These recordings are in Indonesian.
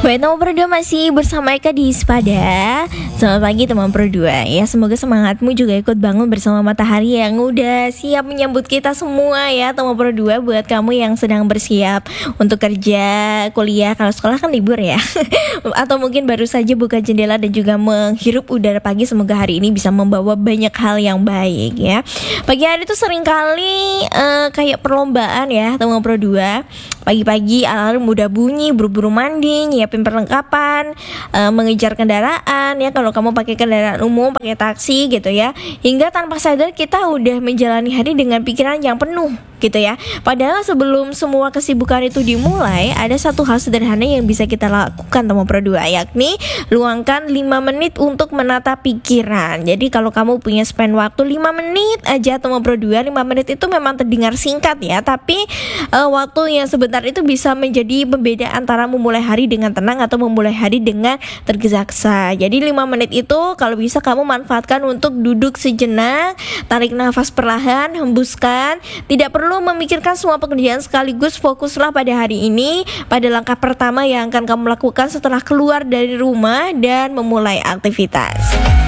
Baik, teman Pro 2 masih bersama Eka di Ispada. Selamat pagi teman Pro 2 ya. Semoga semangatmu juga ikut bangun bersama matahari yang udah siap menyambut kita semua ya teman Pro 2. Buat kamu yang sedang bersiap untuk kerja, kuliah, kalau sekolah kan libur ya atau mungkin baru saja buka jendela dan juga menghirup udara pagi, semoga hari ini bisa membawa banyak hal yang baik ya. Pagi hari itu seringkali kayak perlombaan ya teman Pro 2. Pagi-pagi alarm udah bunyi, buru-buru mandi, nyiapin perlengkapan, mengejar kendaraan ya. Kalau kamu pakai kendaraan umum, pakai taksi gitu ya, hingga tanpa sadar kita udah menjalani hari dengan pikiran yang penuh gitu ya. Padahal sebelum semua kesibukan itu dimulai, ada satu hal sederhana yang bisa kita lakukan teman Pro 2, yakni luangkan 5 menit untuk menata pikiran. Jadi kalau kamu punya spend waktu 5 menit aja teman Pro 2, 5 menit itu memang terdengar singkat ya, tapi waktu yang sebentar itu bisa menjadi pembeda antara memulai hari dengan tenang atau memulai hari dengan tergesa-gesa. Jadi 5 menit itu kalau bisa kamu manfaatkan untuk duduk sejenak, tarik nafas perlahan, hembuskan. Tidak perlu memikirkan semua pekerjaan sekaligus, fokuslah pada hari ini, pada langkah pertama yang akan kamu lakukan setelah keluar dari rumah dan memulai aktivitas.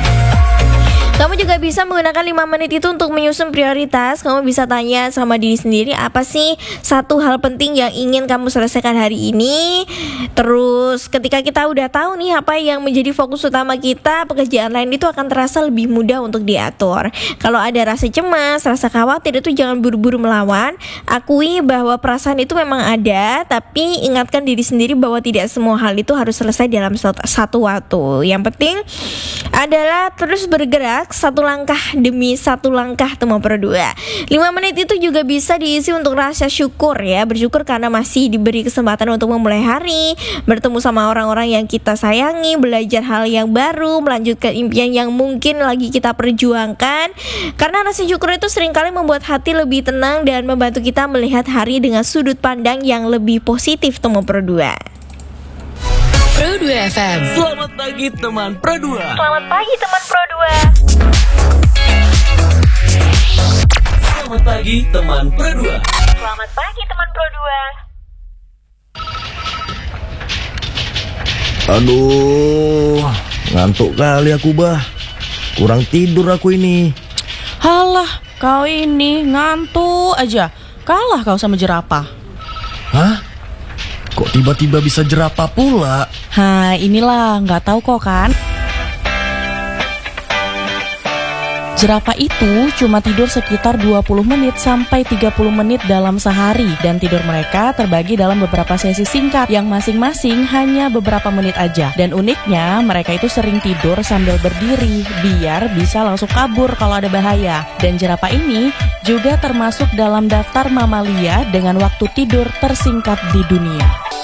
Kamu juga bisa menggunakan 5 menit itu untuk menyusun prioritas. Kamu bisa tanya sama diri sendiri, apa sih satu hal penting yang ingin kamu selesaikan hari ini. Terus ketika kita udah tahu nih apa yang menjadi fokus utama kita, pekerjaan lain itu akan terasa lebih mudah untuk diatur. Kalau ada rasa cemas, rasa khawatir, itu jangan buru-buru melawan. Akui bahwa perasaan itu memang ada, tapi ingatkan diri sendiri bahwa tidak semua hal itu harus selesai dalam satu waktu. Yang penting adalah terus bergerak satu langkah demi satu langkah teman Pro 2. 5 menit itu juga bisa diisi untuk rasa syukur ya. Bersyukur karena masih diberi kesempatan untuk memulai hari, bertemu sama orang-orang yang kita sayangi, belajar hal yang baru, melanjutkan impian yang mungkin lagi kita perjuangkan. Karena rasa syukur itu seringkali membuat hati lebih tenang dan membantu kita melihat hari dengan sudut pandang yang lebih positif teman Pro 2. Pro 2 FM. Selamat pagi teman Pro 2. Selamat pagi teman Pro 2. Selamat pagi teman Pro 2. Selamat pagi teman Pro 2. Aduh, ngantuk kali aku bah. Kurang tidur aku ini. Halah, kau ini ngantuk aja. Kalah kau sama jerapah. Hah? Kok tiba-tiba bisa jerapah pula? Inilah, nggak tahu kok kan. Jerapah itu cuma tidur sekitar 20 menit sampai 30 menit dalam sehari. Dan tidur mereka terbagi dalam beberapa sesi singkat yang masing-masing hanya beberapa menit aja. Dan uniknya mereka itu sering tidur sambil berdiri biar bisa langsung kabur kalau ada bahaya. Dan jerapah ini juga termasuk dalam daftar mamalia dengan waktu tidur tersingkat di dunia.